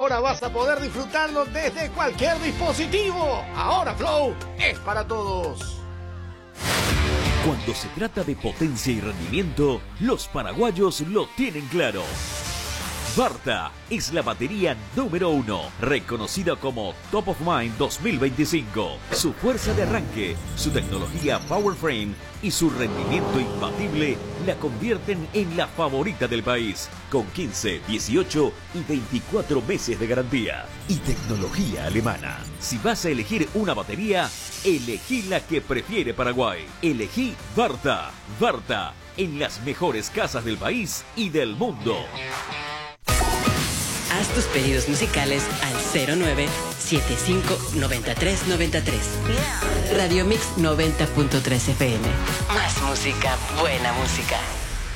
ahora vas a poder disfrutarlo desde cualquier dispositivo. Ahora Flow es para todos. Cuando se trata de potencia y rendimiento, los paraguayos lo tienen claro. Varta es la batería número 1, reconocida como Top of Mind 2025. Su fuerza de arranque, su tecnología PowerFrame y su rendimiento imbatible la convierten en la favorita del país, con 15, 18 y 24 meses de garantía. Y tecnología alemana. Si vas a elegir una batería, elegí la que prefiere Paraguay. Elegí Varta. Varta, en las mejores casas del país y del mundo. Haz tus pedidos musicales al 09759393. Radio Mix 90.3 FM. Más música, buena música.